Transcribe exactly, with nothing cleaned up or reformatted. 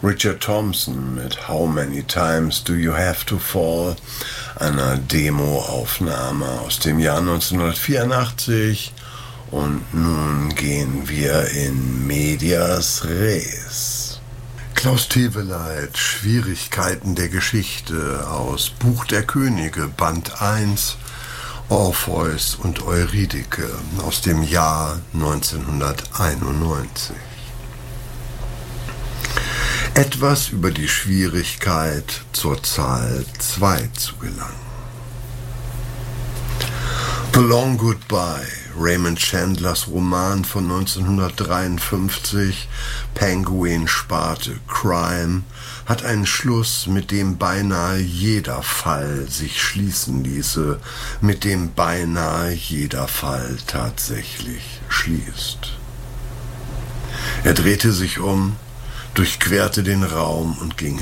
Richard Thompson mit How Many Times Do You Have to Fall, einer Demoaufnahme aus dem Jahr neunzehnhundertvierundachtzig. Und nun gehen wir in Medias Res. Klaus Teweleit, Schwierigkeiten der Geschichte aus Buch der Könige, Band eins, Orpheus und Eurydike aus dem Jahr neunzehnhunderteinundneunzig. Etwas über die Schwierigkeit, zur Zahl zwei zu gelangen. The Long Goodbye, Raymond Chandlers Roman von neunzehnhundertdreiundfünfzig, Penguin-Sparte Crime, hat einen Schluss, mit dem beinahe jeder Fall sich schließen ließe, mit dem beinahe jeder Fall tatsächlich schließt. Er drehte sich um, durchquerte den Raum und ging